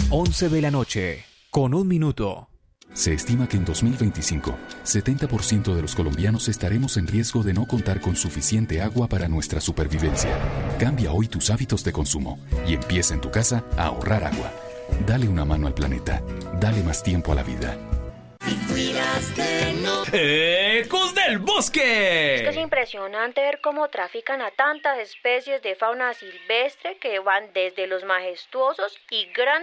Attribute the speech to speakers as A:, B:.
A: 11 de la noche, con 1 minuto.
B: Se estima que en 2025, 70% de los colombianos estaremos en riesgo de no contar con suficiente agua para nuestra supervivencia. Cambia hoy tus hábitos de consumo y empieza en tu casa a ahorrar agua. Dale una mano al planeta. Dale más tiempo a la vida.
C: ¡Ecos del bosque!
D: Es que es impresionante ver cómo trafican a tantas especies de fauna silvestre que van desde los majestuosos y grandes